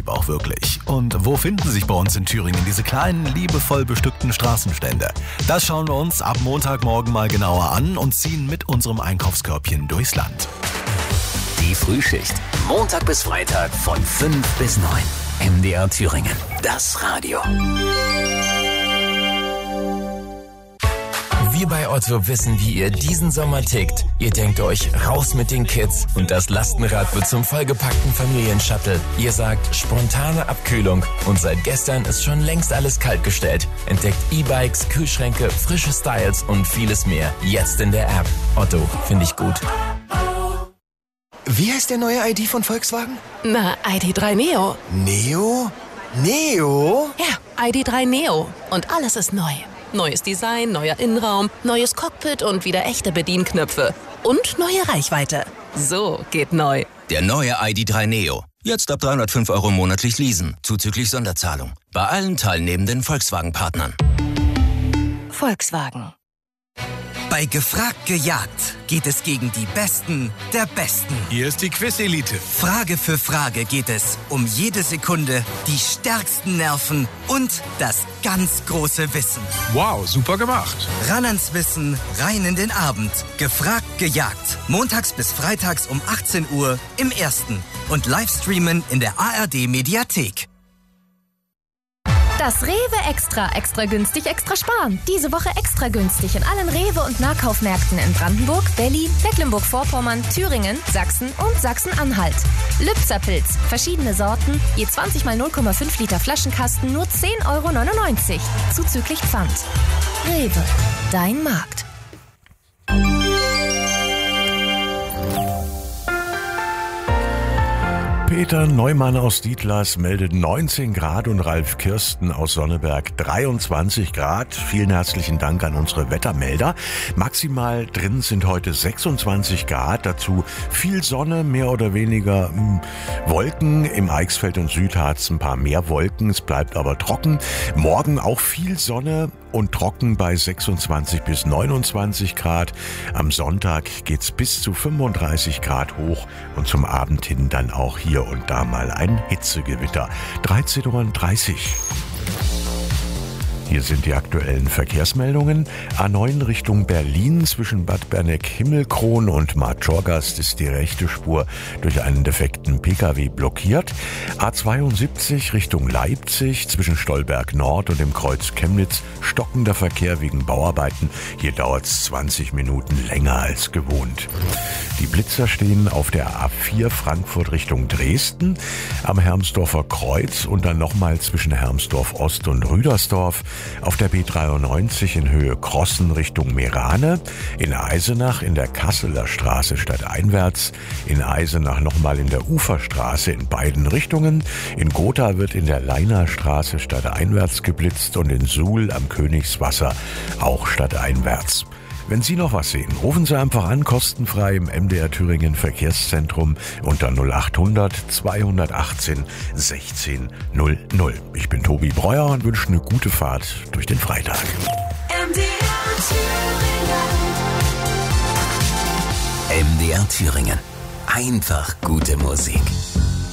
Prinzip auch wirklich? Und wo finden sich bei uns in Thüringen diese kleinen, liebevoll bestückten Straßenstände? Das schauen wir uns ab Montagmorgen mal genauer an und ziehen mit unserem Einkaufskörbchen durchs Land. Die Frühschicht. Montag bis Freitag von 5 bis 9. MDR Thüringen. Das Radio. Wir bei Otto wissen, wie ihr diesen Sommer tickt. Ihr denkt euch, raus mit den Kids und das Lastenrad wird zum vollgepackten Familienshuttle. Ihr sagt, spontane Abkühlung und seit gestern ist schon längst alles kaltgestellt. Entdeckt E-Bikes, Kühlschränke, frische Styles und vieles mehr. Jetzt in der App. Otto, finde ich gut. Wie heißt der neue ID von Volkswagen? Na, ID.3 Neo. Neo? Neo? Ja, ID.3 Neo. Und alles ist neu. Neues Design, neuer Innenraum, neues Cockpit und wieder echte Bedienknöpfe. Und neue Reichweite. So geht neu. Der neue ID.3 Neo. Jetzt ab 305 € monatlich leasen, zuzüglich Sonderzahlung. Bei allen teilnehmenden Volkswagen-Partnern. Volkswagen. Bei Gefragt gejagt geht es gegen die Besten der Besten. Hier ist die Quiz-Elite. Frage für Frage geht es um jede Sekunde, die stärksten Nerven und das ganz große Wissen. Wow, super gemacht. Ran ans Wissen, rein in den Abend. Gefragt gejagt. Montags bis freitags um 18 Uhr im Ersten. Und Livestreamen in der ARD-Mediathek. Das Rewe Extra günstig, extra sparen. Diese Woche extra günstig in allen Rewe- und Nahkaufmärkten in Brandenburg, Berlin, Mecklenburg-Vorpommern, Thüringen, Sachsen und Sachsen-Anhalt. Lübzer-Pilz, verschiedene Sorten, je 20 mal 0,5 Liter Flaschenkasten, nur 10,99 €, zuzüglich Pfand. Rewe, dein Markt. Peter Neumann aus Dietlers meldet 19 Grad und Ralf Kirsten aus Sonneberg 23 Grad. Vielen herzlichen Dank an unsere Wettermelder. Maximal drin sind heute 26 Grad, dazu viel Sonne, mehr oder weniger Wolken. Im Eichsfeld und Südharz ein paar mehr Wolken, es bleibt aber trocken. Morgen auch viel Sonne und trocken bei 26 bis 29 Grad. Am Sonntag geht's bis zu 35 Grad hoch und zum Abend hin dann auch hier und da mal ein Hitzegewitter. 13:30 Uhr. Hier sind die aktuellen Verkehrsmeldungen. A9 Richtung Berlin zwischen Bad Berneck-Himmelkron und Marktschorgast ist die rechte Spur durch einen defekten Pkw blockiert. A72 Richtung Leipzig zwischen Stolberg Nord und dem Kreuz Chemnitz stockender Verkehr wegen Bauarbeiten. Hier dauert es 20 Minuten länger als gewohnt. Die Blitzer stehen auf der A4 Frankfurt Richtung Dresden, am Hermsdorfer Kreuz und dann nochmal zwischen Hermsdorf Ost und Rüdersdorf. Auf der B93 in Höhe Crossen Richtung Meerane, in Eisenach in der Kasseler Straße stadteinwärts, in Eisenach nochmal in der Uferstraße in beiden Richtungen, in Gotha wird in der Leiner Straße stadteinwärts geblitzt und in Suhl am Königswasser auch stadteinwärts. Wenn Sie noch was sehen, rufen Sie einfach an, kostenfrei im MDR Thüringen Verkehrszentrum unter 0800 218 16 00. Ich bin Tobi Breuer und wünsche eine gute Fahrt durch den Freitag. MDR Thüringen. Einfach gute Musik.